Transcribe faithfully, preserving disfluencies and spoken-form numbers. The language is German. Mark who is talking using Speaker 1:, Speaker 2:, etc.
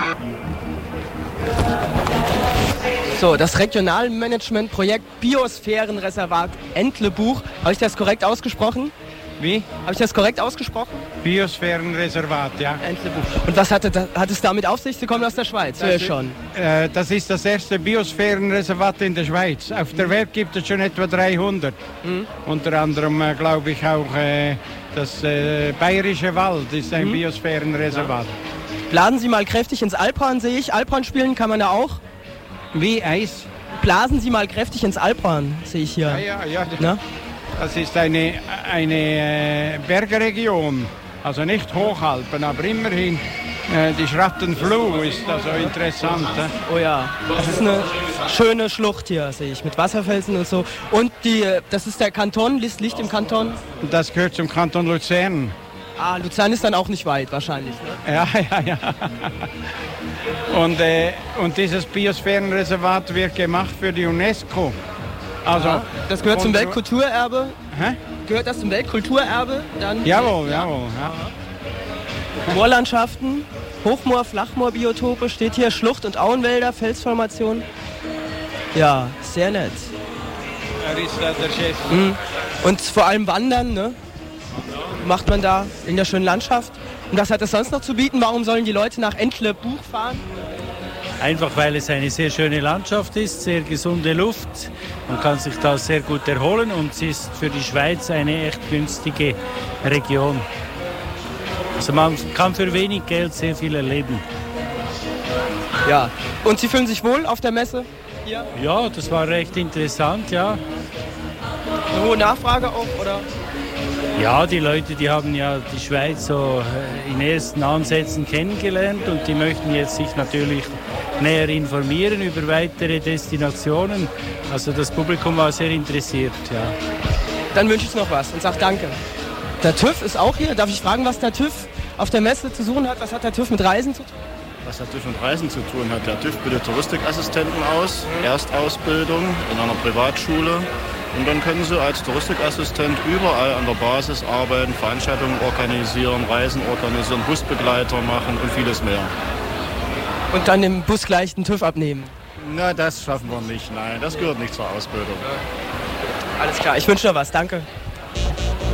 Speaker 1: So, das Regionalmanagementprojekt Biosphärenreservat Entlebuch. Habe ich das korrekt ausgesprochen?
Speaker 2: Wie?
Speaker 1: Habe ich das korrekt ausgesprochen?
Speaker 2: Biosphärenreservat, ja.
Speaker 1: Entlebuch. Und was hat, das, hat es damit auf sich? Sie kommen aus der Schweiz,
Speaker 2: das
Speaker 1: höre
Speaker 2: ist,
Speaker 1: schon.
Speaker 2: Äh, das ist das erste Biosphärenreservat in der Schweiz. Auf der Welt gibt es schon etwa dreihundert. Mhm. Unter anderem, äh, glaube ich, auch äh, das äh, Bayerische Wald ist ein mhm. Biosphärenreservat.
Speaker 1: Ja. Blasen Sie mal kräftig ins Alphorn, sehe ich. Alphorn spielen kann man da auch.
Speaker 2: Wie Eis?
Speaker 1: Blasen Sie mal kräftig ins Alphorn, sehe ich hier.
Speaker 2: Ja, ja, ja.
Speaker 1: Na?
Speaker 2: Das ist eine, eine äh, Bergregion, also nicht Hochalpen, aber immerhin äh, die Schrattenfluh ist also interessant. Äh.
Speaker 1: Oh ja, das ist eine schöne Schlucht hier, sehe ich, mit Wasserfelsen und so. Und die, das ist der Kanton, liegt, liegt im Kanton?
Speaker 2: Das gehört zum Kanton Luzern.
Speaker 1: Ah, Luzern ist dann auch nicht weit wahrscheinlich, ne?
Speaker 2: Ja, ja, ja. Und, äh, und dieses Biosphärenreservat wird gemacht für die UNESCO. Also,
Speaker 1: ja, das gehört zum Weltkulturerbe.
Speaker 2: Hä?
Speaker 1: Gehört das zum Weltkulturerbe? Dann
Speaker 2: jawohl, ja. jawohl. Ja.
Speaker 1: Moorlandschaften, Hochmoor, Flachmoorbiotope, steht hier Schlucht- und Auenwälder, Felsformationen. Ja, sehr nett.
Speaker 2: Er ist äh, der Chef.
Speaker 1: Mhm. Und vor allem Wandern, ne? Macht man da in der schönen Landschaft. Und was hat es sonst noch zu bieten? Warum sollen die Leute nach Entlebuch fahren?
Speaker 3: Einfach weil es eine sehr schöne Landschaft ist, sehr gesunde Luft. Man kann sich da sehr gut erholen und es ist für die Schweiz eine echt günstige Region. Also man kann für wenig Geld sehr viel erleben.
Speaker 1: Ja, und Sie fühlen sich wohl auf der Messe hier?
Speaker 3: Ja, das war recht interessant, ja.
Speaker 1: Eine hohe Nachfrage auch, oder?
Speaker 3: Ja, die Leute, die haben ja die Schweiz so in ersten Ansätzen kennengelernt und die möchten jetzt sich natürlich näher informieren über weitere Destinationen. Also das Publikum war sehr interessiert, ja.
Speaker 1: Dann wünsche ich noch was und sage danke. Der TÜV ist auch hier. Darf ich fragen, was der TÜV auf der Messe zu suchen hat? Was hat der TÜV mit Reisen zu tun?
Speaker 4: Was der TÜV mit Reisen zu tun hat? Der TÜV bildet Touristikassistenten aus, Erstausbildung in einer Privatschule. Und dann können Sie als Touristikassistent überall an der Basis arbeiten, Veranstaltungen organisieren, Reisen organisieren, Busbegleiter machen und vieles mehr.
Speaker 1: Und dann im Bus gleich den TÜV abnehmen?
Speaker 4: Na, das schaffen wir nicht, nein, das gehört nicht zur Ausbildung.
Speaker 1: Alles klar, ich wünsche noch was, danke.